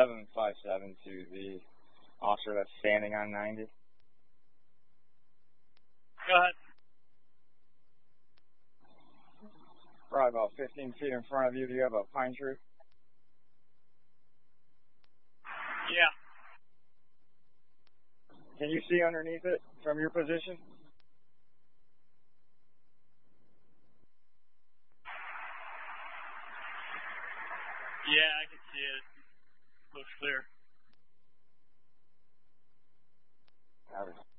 757 to the officer that's standing on 90. Go ahead. Probably about 15 feet in front of you. Do you have a pine tree? Yeah. Can you see underneath it from your position? Yeah, I can see it. Looks clear. Got it.